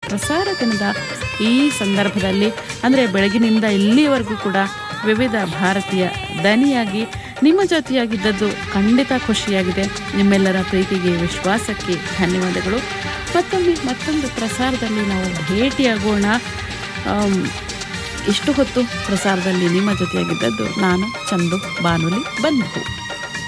ಪ್ರಸಾರ ದಿನದ ಈ ಸಂದರ್ಭದಲ್ಲಿ ಅಂದರೆ ಬೆಳಗಿನಿಂದ ಇಲ್ಲಿವರೆಗೂ ಕೂಡ ವಿವಿಧ ಭಾರತೀಯ ದನಿಯಾಗಿ ನಿಮ್ಮ ಜೊತೆಯಾಗಿದ್ದದ್ದು ಖಂಡಿತ ಖುಷಿಯಾಗಿದೆ. ನಿಮ್ಮೆಲ್ಲರ ಪ್ರೀತಿಗೆ ವಿಶ್ವಾಸಕ್ಕೆ ಧನ್ಯವಾದಗಳು. ಮತ್ತೊಂದು ಪ್ರಸಾರದಲ್ಲಿ ನಾವು ಭೇಟಿಯಾಗೋಣ. ಇಷ್ಟು ಹೊತ್ತು ಪ್ರಸಾರದಲ್ಲಿ ನಿಮ್ಮ ಜೊತೆಯಾಗಿದ್ದದ್ದು ನಾನು ಚಂದು ಬಾನುಲಿ ಬಂಧು.